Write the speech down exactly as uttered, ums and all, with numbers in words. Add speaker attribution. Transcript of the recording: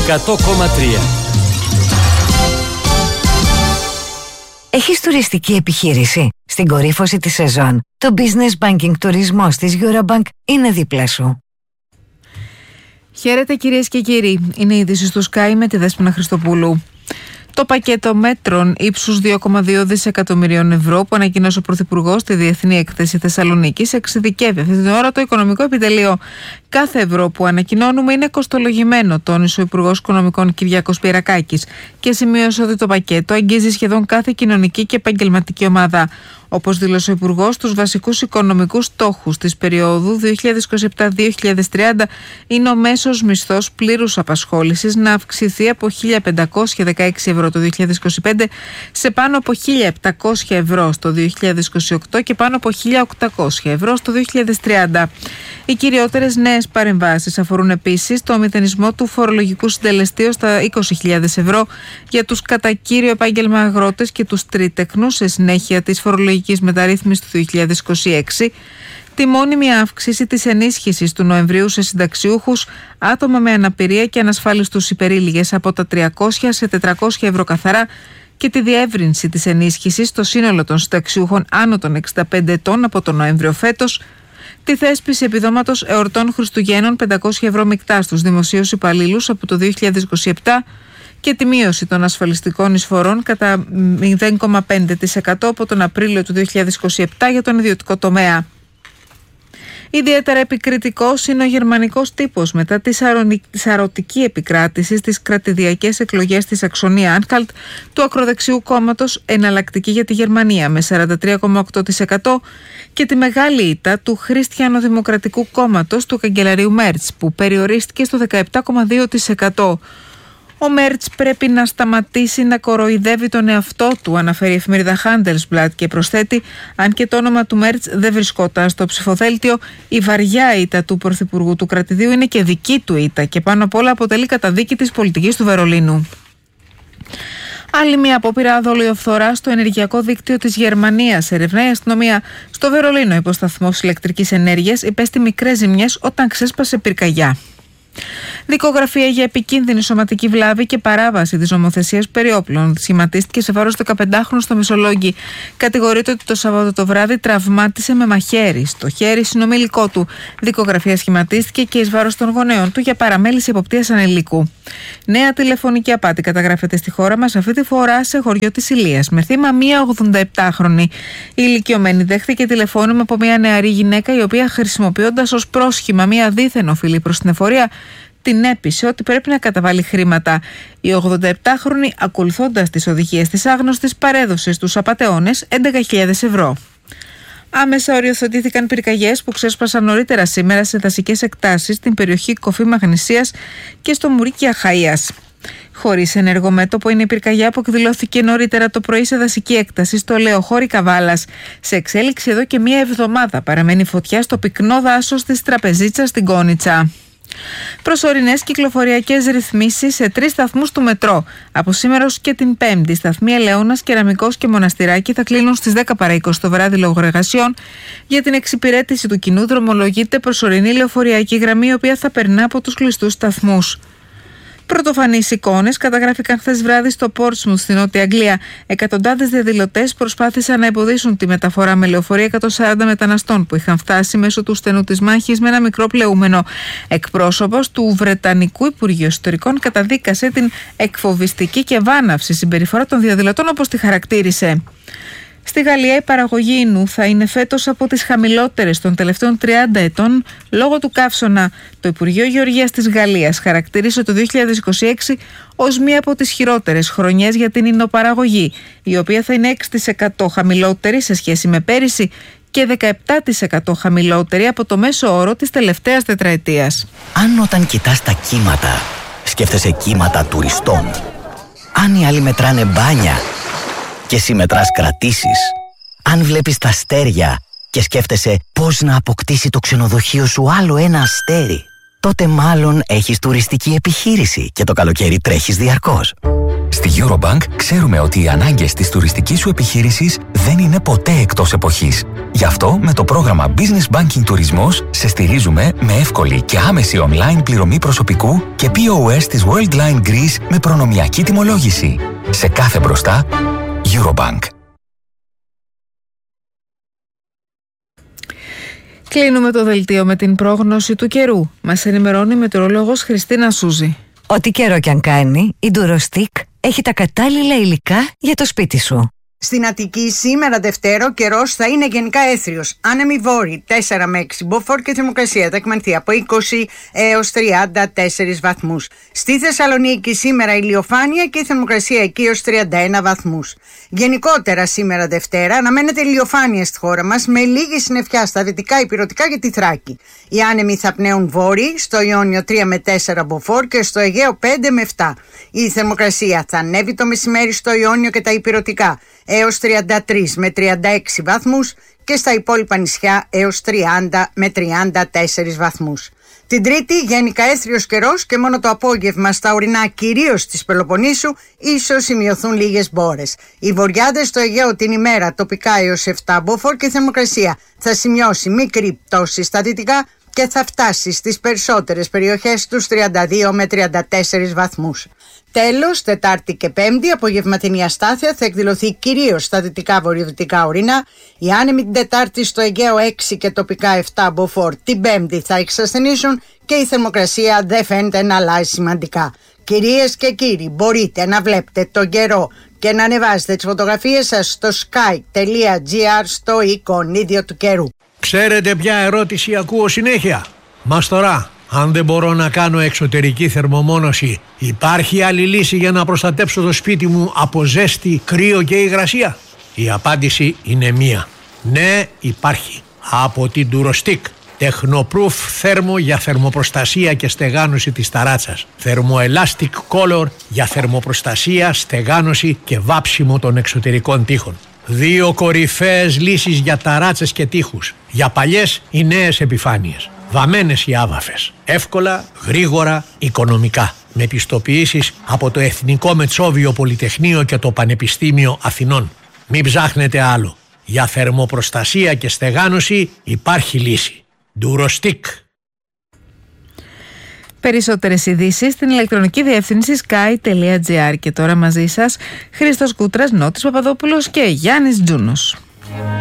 Speaker 1: εκατό κόμμα τρία.
Speaker 2: Έχεις τουριστική επιχείρηση? Στην κορύφωση της σεζόν, το Business Banking τουρισμός της Eurobank είναι δίπλα σου.
Speaker 3: Χαίρετε κυρίες και κύριοι, είναι η είδηση στο Sky με τη Δέσποινα Χριστοπούλου. Το πακέτο μέτρων ύψους δύο κόμμα δύο δισεκατομμυρίων ευρώ που ανακοίνωσε ο Πρωθυπουργός στη Διεθνή Έκθεση Θεσσαλονίκης εξειδικεύει αυτή την ώρα το Οικονομικό Επιτελείο. Κάθε ευρώ που ανακοινώνουμε είναι κοστολογημένο, τόνισε ο Υπουργός Οικονομικών Κυριάκος Πυρακάκης και σημείωσε ότι το πακέτο αγγίζει σχεδόν κάθε κοινωνική και επαγγελματική ομάδα. Όπως δήλωσε ο Υπουργός, τους βασικούς οικονομικούς στόχους της περίοδου δύο χιλιάδες είκοσι επτά με δύο χιλιάδες τριάντα είναι ο μέσος μισθός πλήρους απασχόλησης να αυξηθεί από χίλια πεντακόσια δεκαέξι ευρώ το δύο χιλιάδες είκοσι πέντε σε πάνω από χίλια επτακόσια ευρώ στο δύο χιλιάδες είκοσι οκτώ και πάνω από χίλια οκτακόσια ευρώ στο δύο χιλιάδες τριάντα. Οι κυριότερες νέες παρεμβάσεις αφορούν επίσης το μηδενισμό του φορολογικού συντελεστή ως τα είκοσι χιλιάδες ευρώ για τους κατά κύριο επάγγελμα αγρότες και τους τρίτεκνους σε συνέχεια της φορολογικής μεταρρύθμισης του δύο χιλιάδες είκοσι έξι, τη μόνιμη αύξηση της ενίσχυσης του Νοεμβρίου σε συνταξιούχους, άτομα με αναπηρία και ανασφάλιστους υπερήλικες από τα τριακόσια σε τετρακόσια ευρώ καθαρά και τη διεύρυνση της ενίσχυσης στο σύνολο των συνταξιούχων άνω των εξήντα πέντε ετών από τον Νοέμβριο φέτος, τη θέσπιση επιδόματος εορτών Χριστουγέννων πεντακόσια ευρώ μεικτά στους δημοσίους υπαλλήλους από το δύο χιλιάδες είκοσι επτά και τη μείωση των ασφαλιστικών εισφορών κατά μηδέν κόμμα πέντε τοις εκατό από τον Απρίλιο του δύο χιλιάδες είκοσι επτά για τον ιδιωτικό τομέα. Ιδιαίτερα επικριτικός είναι ο γερμανικός τύπος μετά τη σαρωτική επικράτηση στις κρατηδιακές εκλογές της Σαξονία-Άνχαλτ του ακροδεξιού κόμματος Εναλλακτική για τη Γερμανία με σαράντα τρία κόμμα οκτώ τοις εκατό και τη μεγάλη ήττα του Χριστιανοδημοκρατικού κόμματος του καγκελαρίου Μέρτς που περιορίστηκε στο δεκαεπτά κόμμα δύο τοις εκατό. Ο Μέρτς πρέπει να σταματήσει να κοροϊδεύει τον εαυτό του, αναφέρει η εφημερίδα Handelsblatt και προσθέτει: αν και το όνομα του Μέρτς δεν βρισκόταν στο ψηφοδέλτιο, η βαριά ήττα του Πρωθυπουργού του κρατηδίου είναι και δική του ήττα και πάνω απ' όλα αποτελεί καταδίκη της πολιτικής του Βερολίνου. Άλλη μια απόπειρα δολιοφθορά στο ενεργειακό δίκτυο της Γερμανίας. Ερευνάει η αστυνομία. Στο Βερολίνο, υποσταθμός ηλεκτρικής ενέργειας υπέστη μικρές ζημιές όταν ξέσπασε πυρκαγιά. Δικογραφία για επικίνδυνη σωματική βλάβη και παράβαση της νομοθεσίας περί όπλων σχηματίστηκε σε βάρος δεκαπεντάχρονου στο Μεσολόγγι. Κατηγορείται ότι το Σάββατο το βράδυ τραυμάτισε με μαχαίρι στο χέρι συνομιλικό του. Δικογραφία σχηματίστηκε και εις βάρος των γονέων του για παραμέληση εποπτείας ανηλίκου. Νέα τηλεφωνική απάτη καταγράφεται στη χώρα μας, αυτή τη φορά σε χωριό της Ηλίας, με θύμα μία ογδονταεπτάχρονη. Η ηλικιωμένη δέχθηκε τηλεφώνημα από μια νεαρή γυναίκα, η οποία χρησιμοποιώντας ως πρόσχημα μία δίθεν οφειλή προς την εφορία, την έπεισε ότι πρέπει να καταβάλει χρήματα. Η ογδονταεπτάχρονη, ακολουθώντας τις οδηγίες της άγνωστης, παρέδωσε στους απατεώνες έντεκα χιλιάδες ευρώ. Άμεσα οριοθετήθηκαν πυρκαγιές που ξέσπασαν νωρίτερα σήμερα σε δασικές εκτάσεις στην περιοχή Κοφή Μαγνησίας και στο Μουρίκι Αχαΐας. Χωρίς ενεργό μέτωπο είναι η πυρκαγιά που εκδηλώθηκε νωρίτερα το πρωί σε δασική έκταση στο Λεωχώρι Καβάλας. Σε εξέλιξη εδώ και μία εβδομάδα παραμένει φωτιά στο πυκνό δάσος της Τραπεζίτσας στην Κόνιτσα. Προσωρινές κυκλοφοριακές ρυθμίσεις σε τρεις σταθμούς του μετρό. Από σήμερα ως και την Πέμπτη, σταθμοί Ελαιώνας, Κεραμικός και Μοναστηράκι θα κλείνουν στις δέκα παρά είκοσι το βράδυ λόγω εργασιών. Για την εξυπηρέτηση του κοινού δρομολογείται προσωρινή λεωφοριακή γραμμή, η οποία θα περνά από τους κλειστούς σταθμούς. Πρωτοφανείς εικόνες καταγράφηκαν χθες βράδυ στο Πόρτσμουθ στην Νότια Αγγλία. Εκατοντάδες διαδηλωτές προσπάθησαν να εμποδίσουν τη μεταφορά με λεωφορεία εκατόν σαράντα μεταναστών που είχαν φτάσει μέσω του στενού της μάχης με ένα μικρό πλεούμενο. Εκπρόσωπος του Βρετανικού Υπουργείου Εσωτερικών καταδίκασε την εκφοβιστική και βάναυση συμπεριφορά των διαδηλωτών, όπως τη χαρακτήρισε. Στη Γαλλία η παραγωγή ίνου θα είναι φέτος από τις χαμηλότερες των τελευταίων τριάντα ετών λόγω του καύσωνα. Το Υπουργείο Γεωργίας της Γαλλίας χαρακτήρισε το δύο χιλιάδες είκοσι έξι ως μία από τις χειρότερες χρονιές για την ινοπαραγωγή, η οποία θα είναι έξι τοις εκατό χαμηλότερη σε σχέση με πέρυσι και δεκαεπτά τοις εκατό χαμηλότερη από το μέσο όρο της τελευταίας τετραετίας.
Speaker 4: Αν όταν κοιτάς τα κύματα σκέφτεσαι κύματα τουριστών, αν οι άλλοι μετράνε μπάνια και εσύ μετράς κρατήσεις, αν βλέπεις τα αστέρια και σκέφτεσαι πώς να αποκτήσει το ξενοδοχείο σου άλλο ένα αστέρι, τότε μάλλον έχεις τουριστική επιχείρηση και το καλοκαίρι τρέχεις διαρκώς.
Speaker 1: Στη Eurobank ξέρουμε ότι οι ανάγκες της τουριστικής σου επιχείρησης δεν είναι ποτέ εκτός εποχής. Γι' αυτό με το πρόγραμμα Business Banking Τουρισμός σε στηρίζουμε με εύκολη και άμεση online πληρωμή προσωπικού και πι ο ες της Worldline Greece με προνομιακή τιμολόγηση. Σε κάθε μπροστά, Eurobank.
Speaker 3: Κλείνουμε το δελτίο με την πρόγνωση του καιρού. Μας ενημερώνει η μετεωρολόγος Χριστίνα Σούζη.
Speaker 2: Ό,τι καιρό κι αν κάνει, η Durostick έχει τα κατάλληλα υλικά για το σπίτι σου.
Speaker 5: Στην Αττική σήμερα Δευτέρα ο καιρός θα είναι γενικά έθριος. Άνεμοι βόρειοι τέσσερα με έξι μποφόρ και θερμοκρασία θα εκμανθεί από είκοσι έως τριάντα τέσσερις βαθμούς. Στη Θεσσαλονίκη σήμερα ηλιοφάνεια και η θερμοκρασία εκεί έως τριάντα ένα βαθμούς. Γενικότερα σήμερα Δευτέρα αναμένεται ηλιοφάνεια στη χώρα μας με λίγη συννεφιά στα δυτικά ηπειρωτικά και τη Θράκη. Οι άνεμοι θα πνέουν βόρειοι, στο Ιόνιο τρία με τέσσερα μποφόρ και στο Αιγαίο πέντε με επτά. Η θερμοκρασία θα ανέβει το μεσημέρι στο Ιόνιο και τα ηπειρωτικά έως τριάντα τρία με τριάντα έξι βαθμούς και στα υπόλοιπα νησιά έως τριάντα με τριάντα τέσσερις βαθμούς. Την Τρίτη γενικά έθριος καιρός και μόνο το απόγευμα στα ορεινά κυρίως της Πελοποννήσου ίσως σημειωθούν λίγες μπόρες. Οι βορειάδες στο Αιγαίο την ημέρα τοπικά έως επτά μποφόρ και η θερμοκρασία θα σημειώσει μικρή πτώση στα δυτικά και θα φτάσει στις περισσότερες περιοχές τους τριάντα δύο με τριάντα τέσσερις βαθμούς. Τέλος, Τετάρτη και Πέμπτη, απογευματινή αστάθεια θα εκδηλωθεί κυρίως στα δυτικά βορειοδυτικά ορεινά. Οι άνεμοι την Τετάρτη στο Αιγαίο έξι και τοπικά επτά μποφόρ την Πέμπτη θα εξασθενήσουν και η θερμοκρασία δεν φαίνεται να αλλάζει σημαντικά. Κυρίες και κύριοι, μπορείτε να βλέπετε τον καιρό και να ανεβάζετε τις φωτογραφίες σας στο sky τελεία τζι άρ στο εικονίδιο του καιρού.
Speaker 6: Ξέρετε ποια ερώτηση ακούω συνέχεια? Μαστορά, αν δεν μπορώ να κάνω εξωτερική θερμομόνωση, υπάρχει άλλη λύση για να προστατέψω το σπίτι μου από ζέστη, κρύο και υγρασία? Η απάντηση είναι μία. Ναι, υπάρχει. Από την Durostick. Tecnoproof θέρμο για θερμοπροστασία και στεγάνωση της ταράτσας. Thermoelastic Color για θερμοπροστασία, στεγάνωση και βάψιμο των εξωτερικών τοίχων. Δύο κορυφαίες λύσεις για ταράτσες και τοίχους. Για παλιές ή νέες επιφάνειες. Βαμμένες οι άβαφες. Εύκολα, γρήγορα, οικονομικά. Με πιστοποιήσεις από το Εθνικό Μετσόβιο Πολυτεχνείο και το Πανεπιστήμιο Αθηνών. Μην ψάχνετε άλλο. Για θερμοπροστασία και στεγάνωση υπάρχει λύση. Durostick.
Speaker 3: Περισσότερες ειδήσεις στην ηλεκτρονική διεύθυνση sky τελεία τζι άρ. Και τώρα μαζί σας Χρήστος Κούτρας, Νότης Παπαδόπουλος και Γιάννης Τζούνος.